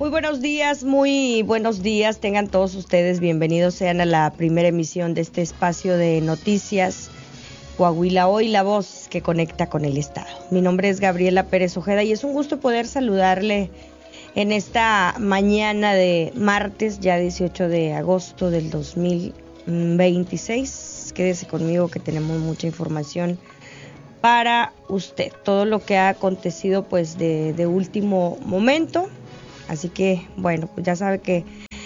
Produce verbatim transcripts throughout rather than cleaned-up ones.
Muy buenos días, muy buenos días. Tengan todos ustedes bienvenidos sean a la primera emisión de este espacio de noticias Coahuila Hoy, la voz que conecta con el Estado. Mi nombre es Gabriela Pérez Ojeda y es un gusto poder saludarle en esta mañana de martes, ya dieciocho de agosto del dos mil veintiséis. Quédese conmigo que tenemos mucha información para usted. Todo lo que ha acontecido pues de, de último momento. Así que, bueno, pues ya sabe que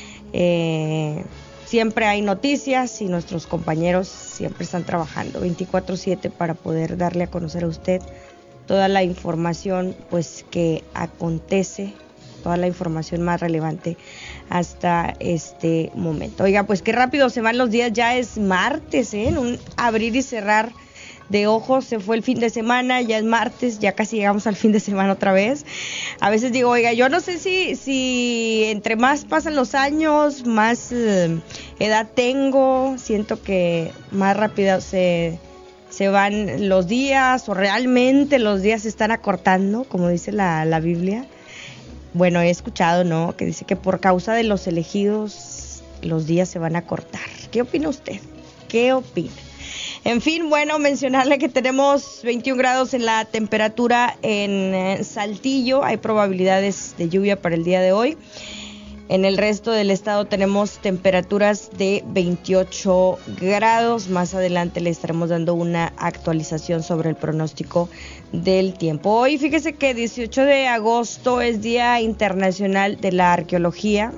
eh, siempre hay noticias y nuestros compañeros siempre están trabajando veinticuatro siete para poder darle a conocer a usted toda la información pues que acontece, toda la información más relevante hasta este momento. Oiga, pues qué rápido se van los días, ya es martes, ¿eh? En un abrir y cerrar de ojos, se fue el fin de semana, ya es martes, ya casi llegamos al fin de semana otra vez. A veces digo, oiga, yo no sé si si entre más pasan los años, más eh, edad tengo, siento que más rápido se, se van los días, o realmente los días se están acortando, como dice la, la Biblia. Bueno, he escuchado, ¿no?, que dice que por causa de los elegidos, los días se van a acortar. ¿Qué opina usted? ¿Qué opina? En fin, bueno, mencionarle que tenemos veintiún grados en la temperatura en Saltillo. Hay probabilidades de lluvia para el día de hoy. En el resto del estado tenemos temperaturas de veintiocho grados. Más adelante le estaremos dando una actualización sobre el pronóstico del tiempo. Hoy, fíjese que dieciocho de agosto es Día Internacional de la Arqueología.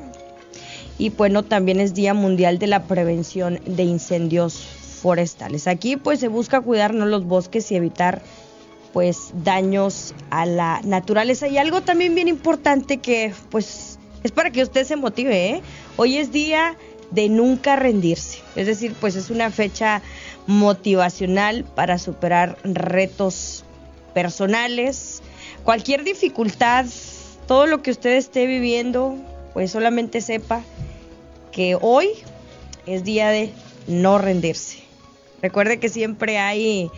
Y bueno, también es Día Mundial de la Prevención de Incendios forestales. Aquí pues se busca cuidarnos los bosques y evitar pues daños a la naturaleza. Y algo también bien importante que pues es para que usted se motive, ¿eh? Hoy es día de nunca rendirse. Es decir, pues es una fecha motivacional para superar retos personales, cualquier dificultad, todo lo que usted esté viviendo, pues solamente sepa que hoy es día de no rendirse. Recuerde que siempre hay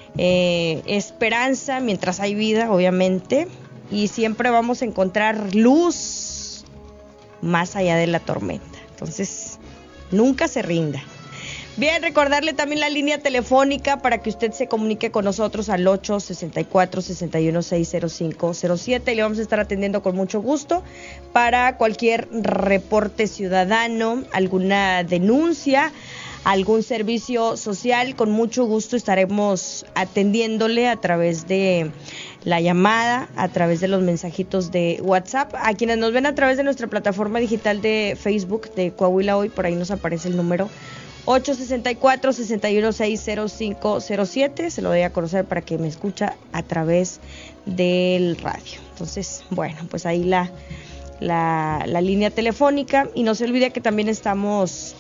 eh, esperanza mientras hay vida, obviamente, y siempre vamos a encontrar luz más allá de la tormenta. Entonces, nunca se rinda. Bien, recordarle también la línea telefónica para que usted se comunique con nosotros al ocho sesenta y cuatro, sesenta y uno, seis cero cinco cero siete y le vamos a estar atendiendo con mucho gusto para cualquier reporte ciudadano, alguna denuncia, algún servicio social. Con mucho gusto estaremos atendiéndole a través de la llamada, a través de los mensajitos de WhatsApp. A quienes nos ven a través de nuestra plataforma digital de Facebook de Coahuila Hoy, por ahí nos aparece el número ocho sesenta y cuatro, sesenta y uno, seis cero cinco cero siete. Se lo doy a conocer para que me escucha a través del radio. Entonces, bueno, pues ahí la, la, la línea telefónica. Y no se olvide que también estamos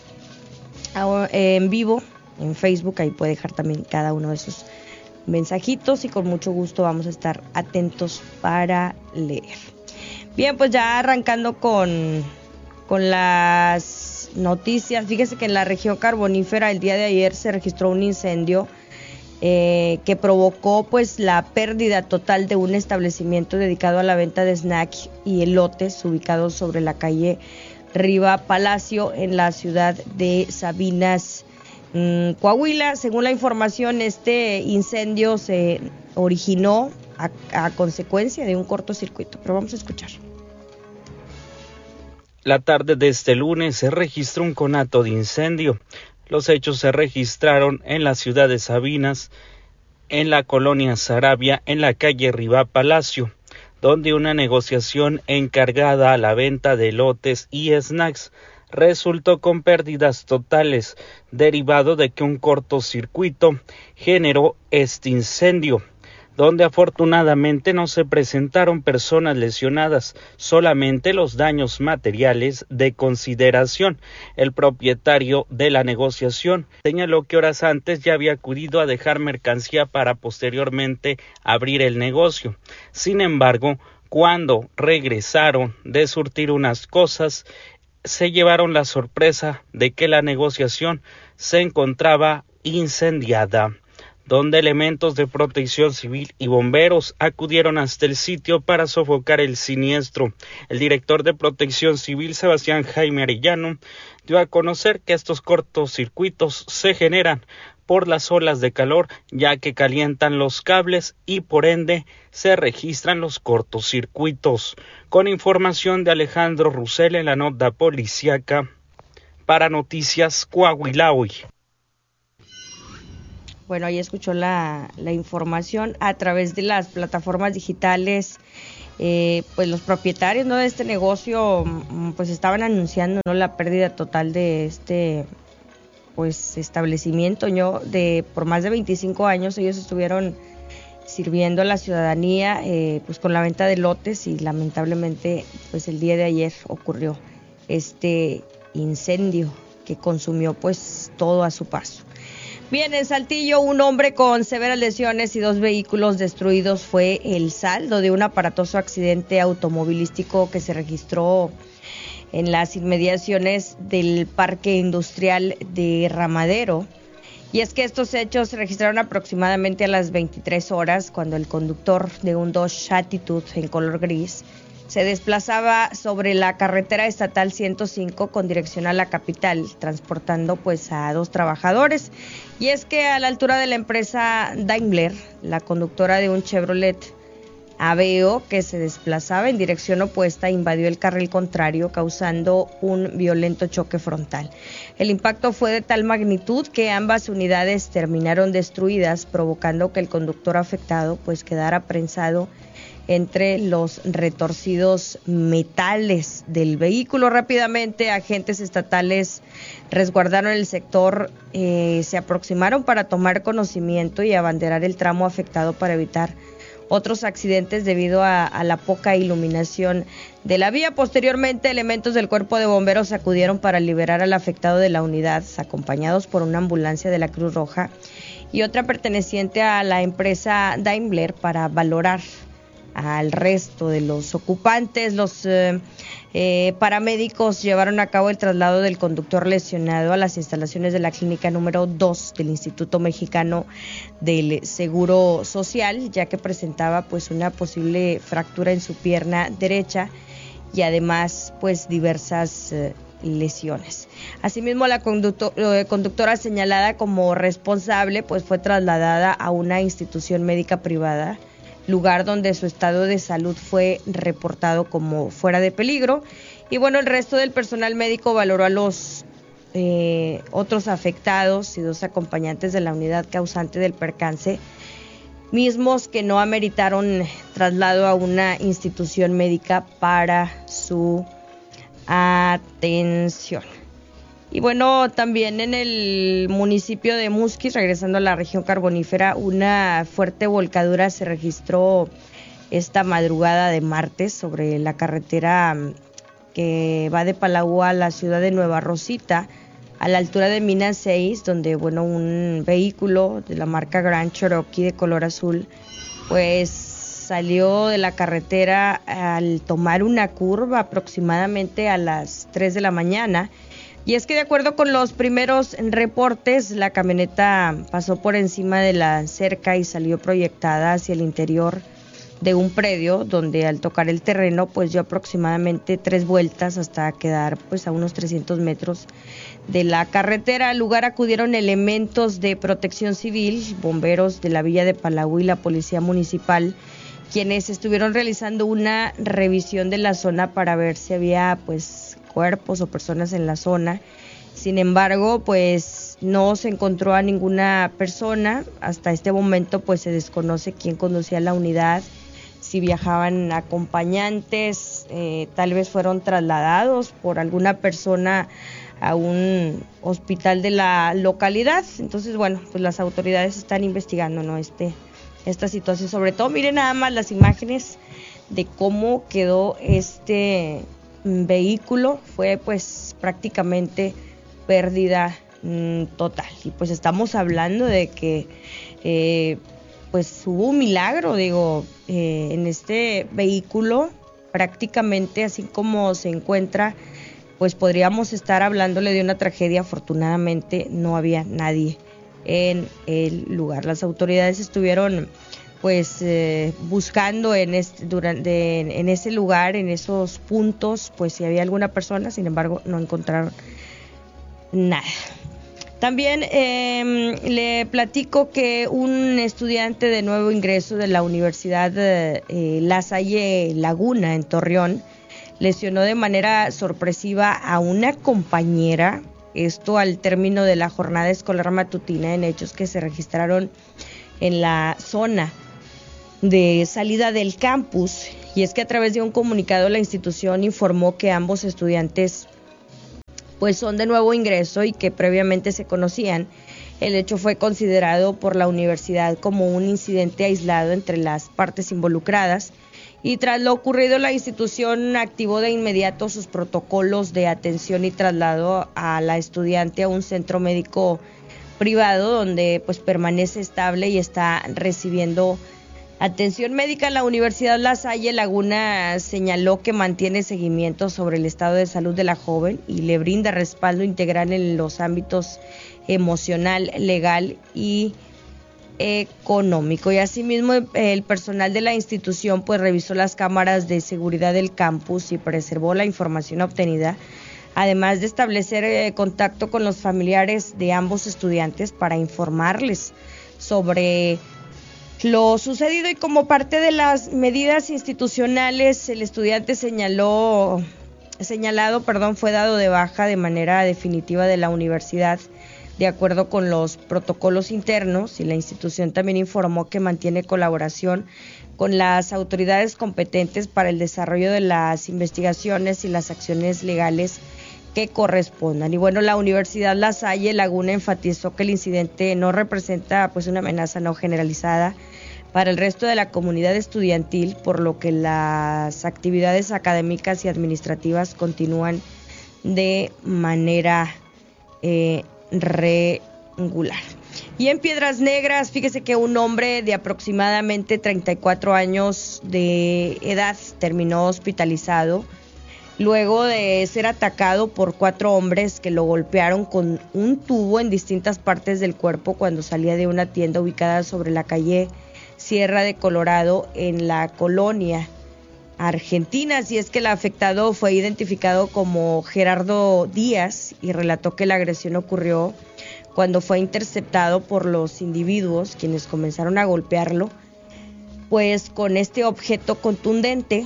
en vivo en Facebook, ahí puede dejar también cada uno de sus mensajitos y con mucho gusto vamos a estar atentos para leer. Bien, pues ya arrancando con, con las noticias. Fíjese que en la región carbonífera el día de ayer se registró un incendio eh, que provocó pues la pérdida total de un establecimiento dedicado a la venta de snacks y elotes ubicado sobre la calle Riva Palacio en la ciudad de Sabinas, mmm, Coahuila. Según la información, este incendio se originó a, a consecuencia de un cortocircuito, pero vamos a escuchar. La tarde de este lunes se registró un conato de incendio. Los hechos se registraron en la ciudad de Sabinas, en la colonia Sarabia, en la calle Riva Palacio, donde una negociación encargada a la venta de elotes y snacks resultó con pérdidas totales, derivado de que un cortocircuito generó este incendio, donde afortunadamente no se presentaron personas lesionadas, solamente los daños materiales de consideración. El propietario de la negociación señaló que horas antes ya había acudido a dejar mercancía para posteriormente abrir el negocio. Sin embargo, cuando regresaron de surtir unas cosas, se llevaron la sorpresa de que la negociación se encontraba incendiada. donde elementos de protección civil y bomberos acudieron hasta el sitio para sofocar el siniestro. El director de Protección Civil, Sebastián Jaime Arellano, dio a conocer que estos cortocircuitos se generan por las olas de calor, ya que calientan los cables y por ende se registran los cortocircuitos. Con información de Alejandro Rusel en la nota policíaca para Noticias Coahuila Hoy. Bueno, ahí escuchó la, la información a través de las plataformas digitales. Eh, pues los propietarios, ¿no?, de este negocio pues estaban anunciando, ¿no?, la pérdida total de este pues establecimiento, ¿no?, de por más de veinticinco años ellos estuvieron sirviendo a la ciudadanía eh, pues con la venta de lotes, y lamentablemente pues el día de ayer ocurrió este incendio que consumió pues todo a su paso. Bien, en Saltillo, un hombre con severas lesiones y dos vehículos destruidos fue el saldo de un aparatoso accidente automovilístico que se registró en las inmediaciones del Parque Industrial de Ramadero. Y es que estos hechos se registraron aproximadamente a las veintitrés horas, cuando el conductor de un Dodge Attitude en color gris se desplazaba sobre la carretera estatal ciento cinco con dirección a la capital, transportando pues a dos trabajadores. Y es que a la altura de la empresa Daimler, la conductora de un Chevrolet Aveo que se desplazaba en dirección opuesta invadió el carril contrario, causando un violento choque frontal. El impacto fue de tal magnitud que ambas unidades terminaron destruidas, provocando que el conductor afectado pues quedara prensado entre los retorcidos metales del vehículo. Rápidamente, agentes estatales resguardaron el sector, eh, se aproximaron para tomar conocimiento y abanderar el tramo afectado para evitar otros accidentes debido a, a la poca iluminación de la vía. Posteriormente, elementos del cuerpo de bomberos acudieron para liberar al afectado de la unidad, acompañados por una ambulancia de la Cruz Roja y otra perteneciente a la empresa Daimler, para valorar al resto de los ocupantes. Los eh, eh, paramédicos llevaron a cabo el traslado del conductor lesionado a las instalaciones de la clínica número dos del Instituto Mexicano del Seguro Social, ya que presentaba pues una posible fractura en su pierna derecha y además pues diversas eh, lesiones. Asimismo, la conducto, eh, conductora señalada como responsable pues fue trasladada a una institución médica privada, lugar donde su estado de salud fue reportado como fuera de peligro. Y bueno, el resto del personal médico valoró a los eh, otros afectados y dos acompañantes de la unidad causante del percance, mismos que no ameritaron traslado a una institución médica para su atención. Y bueno, también en el municipio de Musquis, regresando a la región carbonífera, una fuerte volcadura se registró esta madrugada de martes sobre la carretera que va de Palau a la ciudad de Nueva Rosita, a la altura de Mina seis, donde bueno, un vehículo de la marca Grand Cherokee de color azul pues salió de la carretera al tomar una curva aproximadamente a las tres de la mañana. Y es que de acuerdo con los primeros reportes, la camioneta pasó por encima de la cerca y salió proyectada hacia el interior de un predio, donde al tocar el terreno pues dio aproximadamente tres vueltas hasta quedar pues a unos trescientos metros de la carretera. Al lugar acudieron elementos de protección civil, bomberos de la villa de Palau y la policía municipal, quienes estuvieron realizando una revisión de la zona para ver si había pues cuerpos o personas en la zona. Sin embargo, pues no se encontró a ninguna persona. Hasta este momento pues se desconoce quién conducía la unidad, si viajaban acompañantes, eh, tal vez fueron trasladados por alguna persona a un hospital de la localidad. Entonces, bueno, pues las autoridades están investigando, ¿no?, este esta situación. Sobre todo, miren nada más las imágenes de cómo quedó este vehículo. Fue pues prácticamente pérdida mmm, total. Y pues estamos hablando de que eh, pues hubo un milagro, digo, eh, en este vehículo, prácticamente así como se encuentra, pues podríamos estar hablándole de una tragedia. Afortunadamente no había nadie en el lugar. Las autoridades estuvieron pues eh, buscando en este, durante, en, en ese lugar, en esos puntos, pues si había alguna persona, sin embargo no encontraron nada. También eh, le platico que un estudiante de nuevo ingreso de la Universidad eh, La Salle Laguna en Torreón lesionó de manera sorpresiva a una compañera, esto al término de la jornada escolar matutina, en hechos que se registraron en la zona de salida del campus. Y es que a través de un comunicado la institución informó que ambos estudiantes pues son de nuevo ingreso y que previamente se conocían. El hecho fue considerado por la universidad como un incidente aislado entre las partes involucradas, y tras lo ocurrido la institución activó de inmediato sus protocolos de atención y traslado a la estudiante a un centro médico privado donde pues permanece estable y está recibiendo atención médica. La Universidad La Salle Laguna señaló que mantiene seguimiento sobre el estado de salud de la joven y le brinda respaldo integral en los ámbitos emocional, legal y económico. Y asimismo el personal de la institución pues revisó las cámaras de seguridad del campus y preservó la información obtenida, además de establecer eh, contacto con los familiares de ambos estudiantes para informarles sobre lo sucedido. Y como parte de las medidas institucionales, el estudiante señaló, señalado, perdón, fue dado de baja de manera definitiva de la universidad, de acuerdo con los protocolos internos, y la institución también informó que mantiene colaboración con las autoridades competentes para el desarrollo de las investigaciones y las acciones legales que correspondan. Y bueno, la Universidad La Salle Laguna enfatizó que el incidente no representa pues una amenaza no generalizada para el resto de la comunidad estudiantil, por lo que las actividades académicas y administrativas continúan de manera eh, regular. Y en Piedras Negras, fíjese que un hombre de aproximadamente treinta y cuatro años de edad terminó hospitalizado luego de ser atacado por cuatro hombres que lo golpearon con un tubo en distintas partes del cuerpo cuando salía de una tienda ubicada sobre la calle Sierra de Colorado en la colonia Argentina. Así es que el afectado fue identificado como Gerardo Díaz y relató que la agresión ocurrió cuando fue interceptado por los individuos, quienes comenzaron a golpearlo pues con este objeto contundente.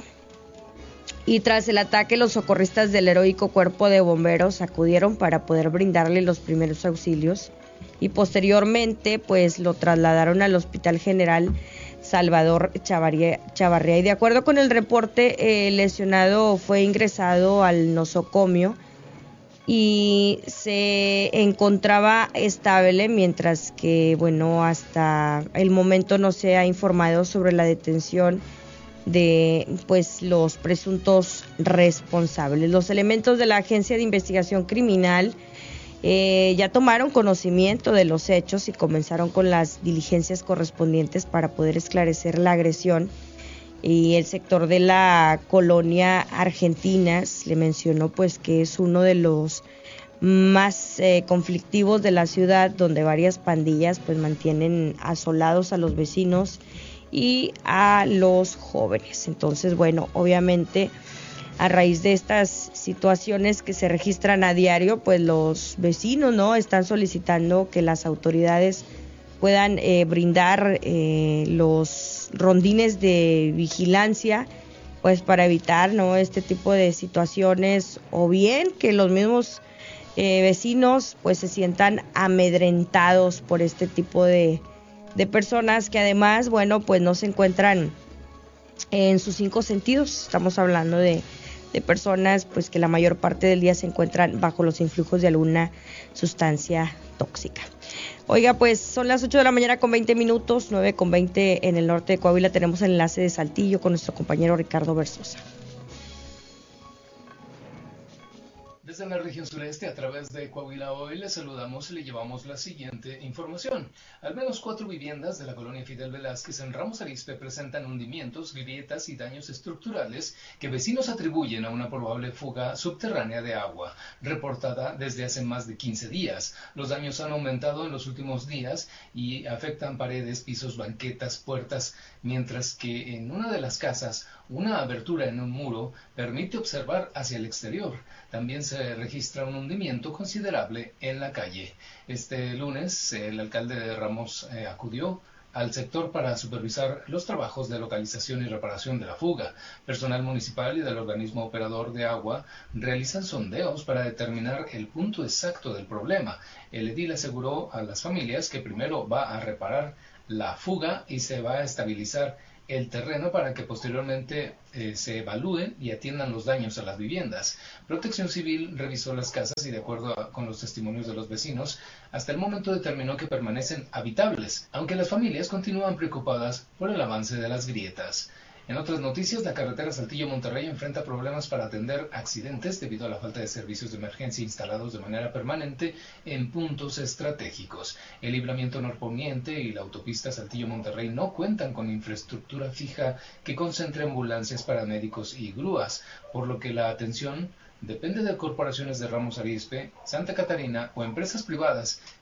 Y tras el ataque, los socorristas del heroico cuerpo de bomberos acudieron para poder brindarle los primeros auxilios y posteriormente pues lo trasladaron al Hospital General Salvador Chavarría, Chavarría. Y de acuerdo con el reporte, el lesionado fue ingresado al nosocomio y se encontraba estable, mientras que bueno, hasta el momento no se ha informado sobre la detención de pues los presuntos responsables. Los elementos de la Agencia de Investigación Criminal eh, ya tomaron conocimiento de los hechos y comenzaron con las diligencias correspondientes para poder esclarecer la agresión. Y el sector de la colonia Argentina le mencionó pues que es uno de los más eh, conflictivos de la ciudad, donde varias pandillas pues mantienen asolados a los vecinos y a los jóvenes. Entonces, bueno, obviamente a raíz de estas situaciones que se registran a diario, pues los vecinos, ¿no?, están solicitando que las autoridades puedan eh, brindar eh, los rondines de vigilancia, pues para evitar, ¿no?, este tipo de situaciones, o bien que los mismos eh, vecinos pues se sientan amedrentados por este tipo de de personas que además, bueno, pues no se encuentran en sus cinco sentidos. Estamos hablando de, de personas pues que la mayor parte del día se encuentran bajo los influjos de alguna sustancia tóxica. Oiga, pues son las ocho de la mañana con veinte minutos, nueve con veinte en el norte de Coahuila. Tenemos el enlace de Saltillo con nuestro compañero Ricardo Versosa. Desde la región sureste, a través de Coahuila Hoy, le saludamos y le llevamos la siguiente información. Al menos cuatro viviendas de la colonia Fidel Velázquez en Ramos Arizpe presentan hundimientos, grietas y daños estructurales que vecinos atribuyen a una probable fuga subterránea de agua, reportada desde hace más de quince días. Los daños han aumentado en los últimos días y afectan paredes, pisos, banquetas, puertas, mientras que en una de las casas, una abertura en un muro permite observar hacia el exterior. También se registra un hundimiento considerable en la calle. Este lunes, el alcalde de Ramos eh, acudió al sector para supervisar los trabajos de localización y reparación de la fuga. Personal municipal y del organismo operador de agua realizan sondeos para determinar el punto exacto del problema. El edil aseguró a las familias que primero va a reparar la fuga y se va a estabilizar el terreno para que posteriormente eh, se evalúen y atiendan los daños a las viviendas. Protección Civil revisó las casas y, de acuerdo a, con los testimonios de los vecinos, hasta el momento determinó que permanecen habitables, aunque las familias continúan preocupadas por el avance de las grietas. En otras noticias, la carretera Saltillo-Monterrey enfrenta problemas para atender accidentes debido a la falta de servicios de emergencia instalados de manera permanente en puntos estratégicos. El libramiento norponiente y la autopista Saltillo-Monterrey no cuentan con infraestructura fija que concentre ambulancias, paramédicos y grúas, por lo que la atención depende de corporaciones de Ramos Arizpe, Santa Catarina o empresas privadas